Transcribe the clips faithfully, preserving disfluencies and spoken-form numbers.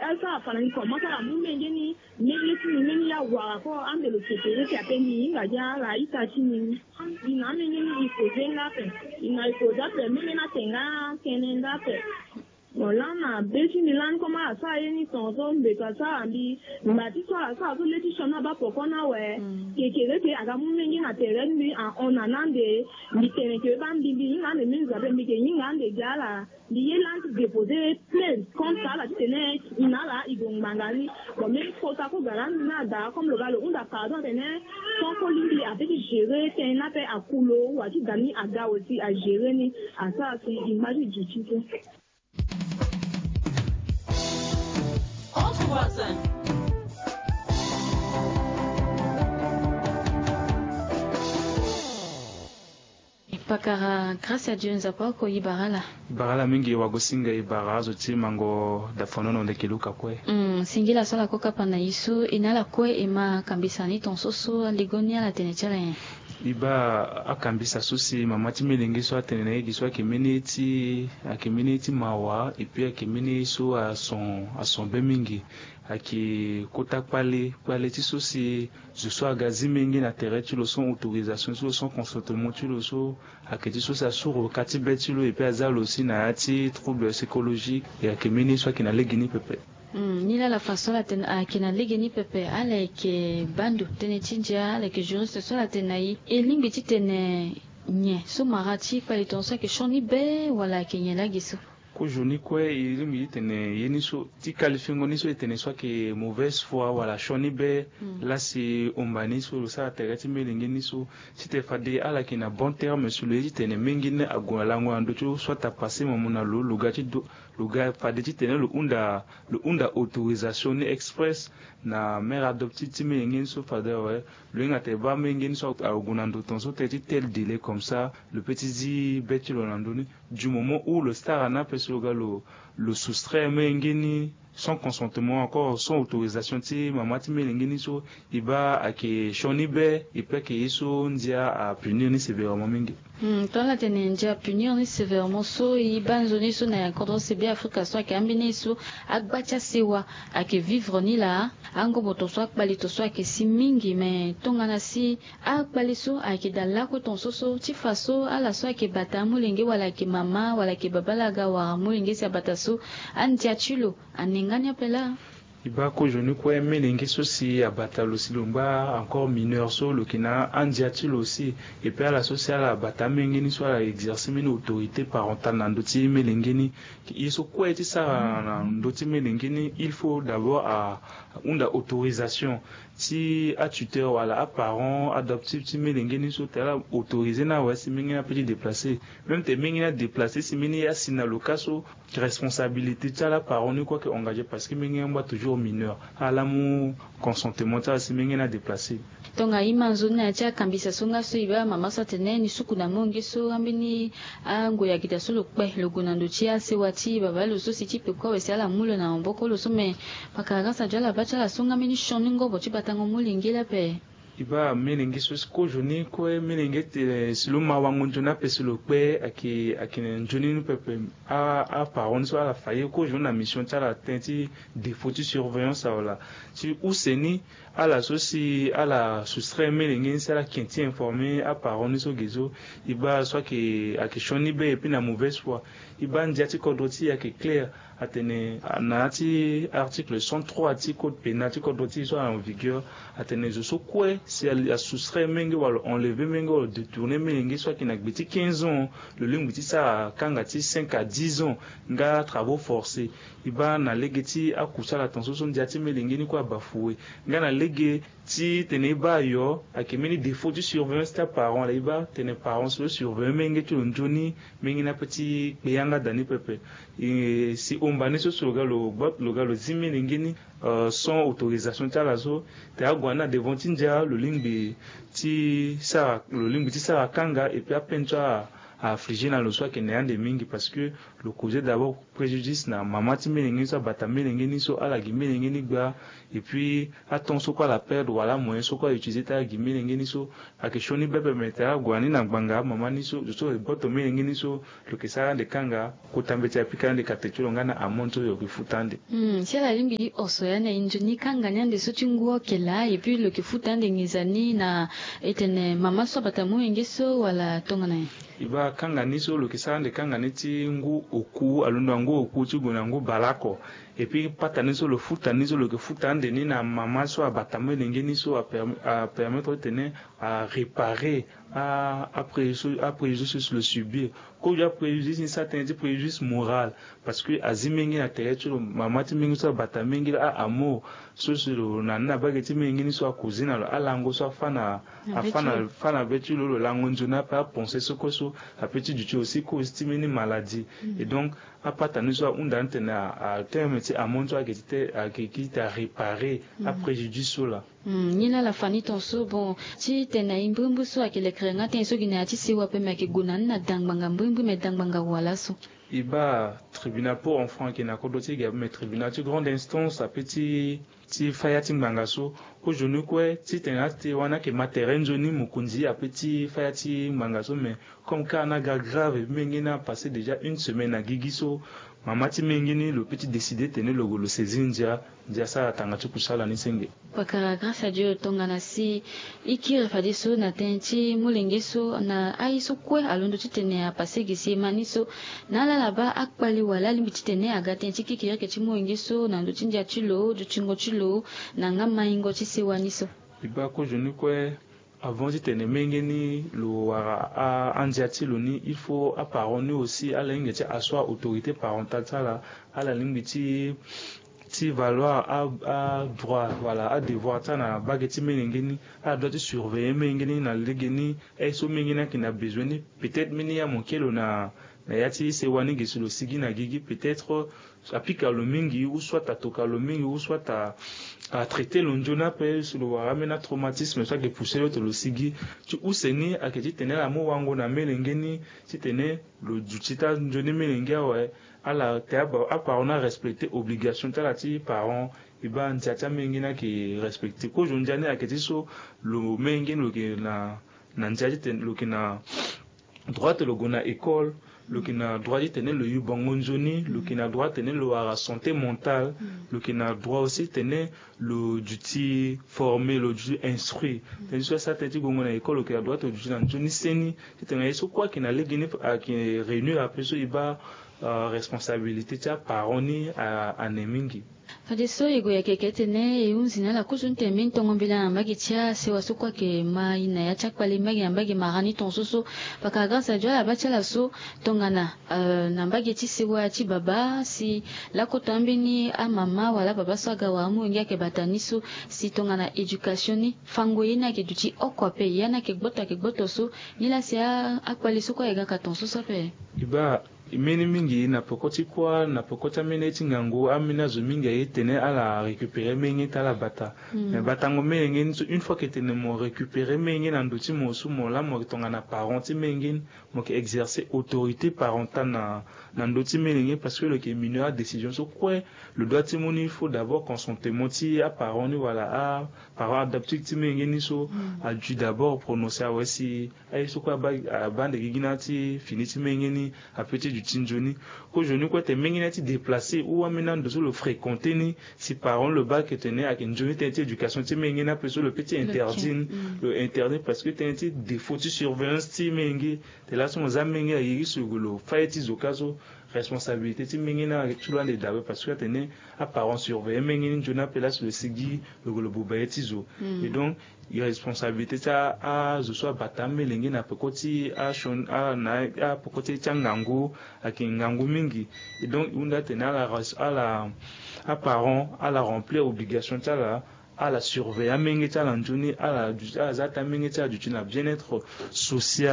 asa fana ni koma kala mumenje ni neglesi ni meni ya wa ko ande lo tete ke apeni nga ja la ita chini ina meni ni ifoze ngape ina ifoze pe meni na tenga kenenda pe wala na beti milan koma asa yeni tonzo mbeka sa andi mbati so asa so leti shona ba pokona we kekele ke aga mumenje na tere ni on anande ni tene ke ba mbibi nga ne minza be mbike nga ande jala lié l'anti déposer plainte contre ça la tenait inala idong mangani bon mais faut ça ko garan na da comme le gars le on da pardon tenait son colli avec gérer c'est un appel à coulo ou à qui dani aga aussi à gérer ni à ça c'est image du titre entre voisins. Pakara grâce à Dieu nzapa ko ibarala barala mingi wagosinga ibara zoti mango da fonono ndekiluka kwe mm singila sala ko kapana isu inala kwe ima kambisani tonsoso ligonia la tenechale iba akambisa susi mamati milingi so atenene giswa community a community mawa et puis a community so a son a son bemingi aki kota pale pale ti susi je sois gazi mingi na terre tu le son autorisation sur son consentement tu le so aketi so sa sur kati betilo et puis azal aussi na ati trouble psychologique et a community so ki na legini pepe. Mm, nila la façon la ten a kina ligeni pepe ale ke bandu tene chinja ale ke juriste so la tenai e limbi ti tene nye so marati pa litonso ke shoni be wala ke nyela giso ko joni kwe ilimi tene yeni so ti qualifier ni so tene so ke mauvaise foi wala shoni be mm. Là si ombani so sa tereti melingi ni so si te fade ala ki na bon terme sur le tene mingi ne agwala ngwando tu so ta passer momuna lo lugati do lugar fade ti tene lo unda lo unda autorisation express na mère adoptive ti melingi so fade ouais le ngate ba mingi so agunando ton so te ti tel délai comme ça le petit dit beti lo landoni du moment où le star ana peut se le le soustraire mengeni sans consentement encore sans autorisation ti mamati melengeni so iba ake shoni be ipe ke iso ndia a punir ni sévèrement mingi hmm tola tene ndia punir ni sévèrement so iba nzoni so na kodro se bien afrika so ake ambini so agbacha sewa ake vivre ni la ango boto so akbali to so ake si mingi mais tongana si akbali so ake dalla ko ton so so ti faso ala so ake bata mulenge wala ke mama wala ke babalaga wa mulenge si abata so antia chulo anenganya pela iba ko joni ko emelengi so si abata lo si lomba encore mineur so lo kina andiati lo si et puis à la sociale abata mengi ni so la exercer une autorité parentale na ndoti melengi ni iso ko eti sa na ndoti melengi ni il faut d'abord à une autorisation si a tuteur wala a parent adoptif ti melengi ni so tela autorisé na wa si mengi na petit déplacer même te mengi na déplacer si mengi ya sina lo kaso responsabilité ta la parent ni quoi que engagé parce que mengi mba toujours mineur à l'amour consentement ta si mengi na déplacer tonga imanzo na cha kambisa songa so iba mama sa teneni suku na mongi so ambini ango ya kita so lokpe loguna ndo chia se wati baba lo so siti pe kwa wese ala mulo na mboko lo so me pakara sa jala bacha la songa mini shoni ngobo ti batango mulingila pe iba melengi so ko joni ko melengi te siluma wangu jona pe silo pe aki aki joni no pepe a a parents so ala faye ko jona mission ta la tenti défaut de surveillance ala si ou seni ala so si ala soustraire melengi ça la qui tient informé a parents so gezo iba so ki aki shoni be et puis na mauvaise foi iba ndiati kodoti aki clair atene anati article cent trois article code pénal code doti so en vigueur atene zo so quoi si elle a soustrait mengi wala enlever mengi wala détourner mengi soit qui n'a gbiti quinze ans le ling gbiti ça kanga ti cinq à dix ans nga travaux forcés iba na legeti akucha la tension son diati melingi ni kwa bafoué nga na lege ti tene ba yo akemeni défaut de surveillance ta parent la iba tene parents le surveiller mengi tu njoni mengi na petit beyanga dani pepe et si ombani so so galo bot lo galo zimi lingini euh, sans autorisation ta la zo te agwana devant tinja le lingbi ti sa le lingbi ti sa kanga et puis apencha affliger na le soit que n'ayant de mingi parce que le causer d'abord préjudice na maman ti melenge so bata melenge ni so ala gi melenge ni gba et puis attend so quoi la perdre voilà moyen so quoi utiliser ta gi melenge ni so a que shoni bebe metera gwani na gbanga maman ni so so boto melenge ni so le que ça de kanga ko tambeti apika de katechulo ngana amonto yo kifutande mm si la limbi osoya na injuni kanga nyande so tinguo kela et puis le kifutande ngizani na etene maman so bata mwenge so wala tongana iba kanga niso lo kisande kanga neti ngu oku alundo ngu oku chuguna ngu balako et puis pata niso le futa niso le futa ande ni na mama so abatamo ndenge niso a permettre tenir à réparer à après après juste le subir ko ya préjudice ni certain préjudice moral parce que azimengi na terecho mama timengi so batamengi a amour so so na na bageti mengi ni so a cousine ala ngo so fana afana fana betu lo lango njuna pas penser ce que so a petit du aussi ko estime ni maladie et donc a pata ni so unda ntena a terme ti amonto a kitite a kitite à réparer à préjudice so là nina la fani tonso bon ti tena imbumbu so akele krenga tenso gina ti siwa pe make gunan na dangbanga mbumbu me dangbanga wala so iba tribunal pour enfants qui na kodoti ga mais tribunal de grande instance a petit ti fayati mbangaso ko jonu kwe ti tena ti wana ke materen joni mukunzi a petit fayati mbangaso mais comme kana ga grave mengina passé déjà une semaine à gigiso mama ti mengini le petit décidé tenir le le saisir dia ça tanga tu kusala ni senge pakara grâce à Dieu tongana si ikire fadiso na tenti mulengeso na aiso kwe alondo titene a passé gisi maniso na la laba akpali wala limbi titene aga tenti kikire ke ti mulengeso na ndo tinja chilo du chingo chilo na ngama ingo tisiwaniso iba ko jonu kwe avant de tenir mengeni lo a andiati loni il faut apparemment aussi à l'ingénieur à soi autorité parentale ça là à la limite ti ti valoir à à droit voilà à devoir ça na bageti mengeni à doit surveiller mengeni na legeni et so mengena qui n'a besoin peut-être meni ya monkelo na na yati se wani gisu lo sigi na gigi peut-être apika lo mingi ou soit atoka lo mingi ou soit à à traiter l'onjona pe sur le ramena traumatisme soit que pousser l'autre le sigi tu ou seni a que tu tenais la mo wango na melengeni tu tenais le dutita njoni melenga ouais à la table à part on a respecté obligation ta la ti parents iba ntiata mengina qui respecter ko jonjane a que tu so le mengeni lo que na na ntiata lo que na droite le gona école le qui n'a droit de tenir le yubangonjoni, le qui n'a droit de tenir la santé mentale, le qui n'a droit aussi de tenir le duty formé, le duty instruit. C'est soit ça t'es dit qu'on a école, le qui a droit de duty dans Johnny Seni, c'est un écho quoi qui n'a les guinées qui est réuni après ce il va responsabilité tiens parents ni à à nemingi. Fadeso ego ya keketene eunzina la kuzunte mintongo bila mbagi tia sewa sokwa ke ma ina ya chakpali mbagi mbagi marani tonsoso paka grâce à Dieu la bachala so tongana euh na mbagi ti sewa ti baba si la kotambini a mama wala baba swaga wa mu ngia ke bataniso si tongana education ni fango yina ke duti okwape yana ke gbota ke gboto so nila sia akwali sokwa ega ka tonsoso pe iba imeni mingi na pokoti kwa na pokota meneti ngango amina zo mingi yetene ala récupérer mengi tala bata mm. mais batango mengi une fois que tene mo récupérer mengi na ndoti mo su mo la mo tonga na parenti mengi mo ke exercer autorité parentale na na ndoti mengi parce que le que mineur décision so quoi le doit timoni il faut d'abord consulter moti à parent ni voilà à parent adapté ti mengi ni so mm. a dû d'abord prononcer aussi ay so quoi ba bande giginati finiti mengi ni a petit tinjoni ko joni ko te mengina ti déplacer ou amena de le fréquenter ni si parents le bac tenait à une journée d'éducation ti mengina pe so le petit interdit mm. le interdit parce que t'es un défaut de surveillance ti mengi te la son za mengi a yiri sur le faiti zokazo responsabilité ti mengina tout loin de dawe parce que tenait à parents surveiller mengina jona pe la sur le sigi le le bobaeti zo mm. et donc irresponsabilité ça a je sois batame lengi na pekoti a shon a na a pekoti changango a kingango mingi et donc on a tena la à la à parents à la remplir obligation ça là à la surveiller mengi ça l'anjuni à la à zata mengi ça du bien-être social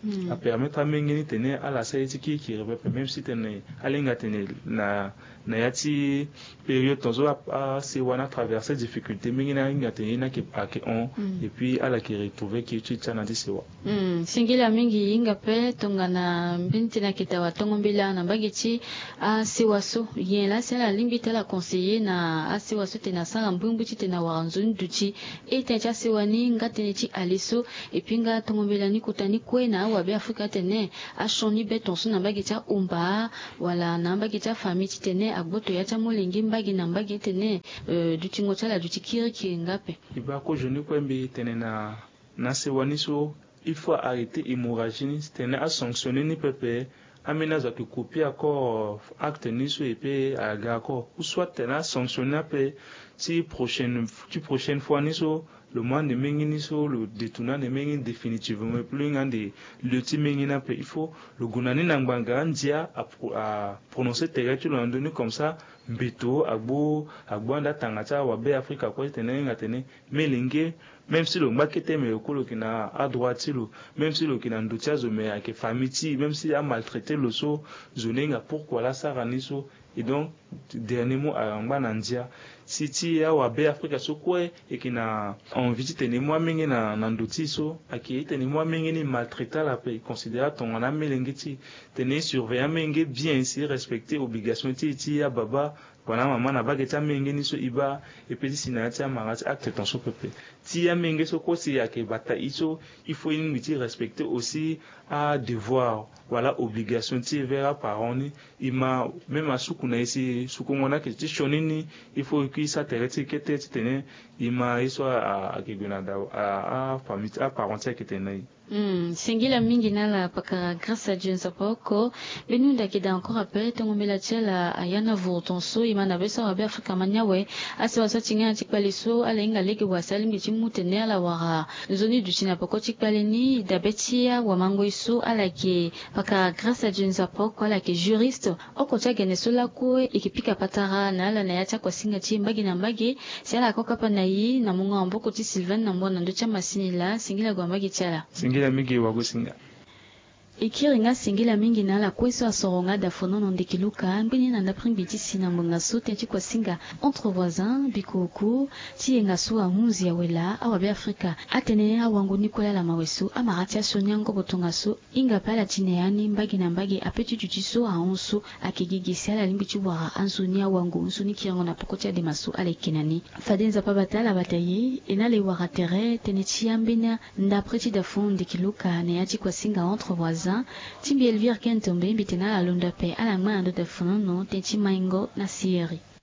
mm. a permettre à mengeni tenir à la saïti qui qui revêt même si tenir alinga tenir na na yati période tonzo a se wana traverser difficulté mengena inga tenir na ke pa ke on et puis à la qui retrouver qui tu tana di sewa mm singila mingi inga pe tongana binti na kitawa tongombila na bagiti a sewaso yen la c'est la limbita la conseiller na a sewaso tena sanga mbumbuti tena waranzuni duchi e tencha sewani ngatene ti aliso et puis nga tongombila ni kutani kwena wa be Afrika tene a shoni beton so na bagiti a umba wala na bagiti a famille ti tene agboto ya cha molingi mbagi na mbagi tene euh, duchi ngotala duchi kiri ki ngape iba ko joni ko mbi tene na na sewani so il faut arrêter hémorragie tene a sanctionner ni pepe amena za copier accord acte ni so epé aga accord ou soit tena sanctionner pe si prochaine tu prochaine fois ni so le mois de mengi so le détournant de mengi définitivement plus ngande le ti mengi na pe il faut le gunani nanganga ndia à, à prononcer territoire le donné comme ça mbeto agbo agbo anda tangata wa be Afrika ko tene ngatene melinge même si le makete me okolo kina à droite lo même si le kina ndotia zo me ake famille même si a maltraité le so zonenga pourquoi la saraniso et donc dernier mot à ngba nandia si ti ya wa be Afrika so kwe et kina envie tene moi mingi na ndoti so ake tene moi mingi ni maltraiter la paix considérer ton na melengeti tene surveiller mingi bien ici respecter obligation ti ti ya baba wana mama na bageta mingi ni so iba et puis si na ti amara acte ton so pepe ti ya mingi so ko si ake bata iso il faut une miti respecter aussi à devoir voilà obligation ti vers parents ni ima même à sukuna ici sukungona ke ti shonini il faut que ça te retire que te tene ima iso a kiguna da a famille a parents qui tene Mm, singila mingi nala paka grâce à Dieu sapoko benu ndakida encore appel tongomela tshela ayana vortonso imana besa wa Afrika manyawe ase wasa tinga tikpaliso alenga leke wasali ngichi mutene ala wara zoni du china poko tikpaleni dabetia wa mangoiso alake paka grâce à Dieu sapoko alake juriste okocha geneso lako ikipika patara na ala na yacha kwa singa chi mbagi na mbagi siala kokapa na yi na munga mboko ti Sylvain na mbona ndo cha masini la singila gwa mbagi chala singila mingi wagusinga ikiringa singila mingi na la kweso asoronga da fonono ndekiluka mbini na ndaprimbiti sina mbonga sote ti kwa singa entre voisins bikuku ti enga so amuzi ya wela awa be Afrika atene awangu nikola la maweso amarati asonyango botonga so inga pala tineani mbagi na mbagi apeti tutiso aonso akigigisi ala limbi ti wara anzoni awangu nsoni kirango na pokoti de maso ale kinani fadenza pa batala batayi enale wara tere tene ti ambina ndapreti da fond ndekiluka ne ati kwa singa entre voisins Timbi Elvire Kentombe mbitena la londa pe ala mwa ando da fonono tenti maingo na sieri.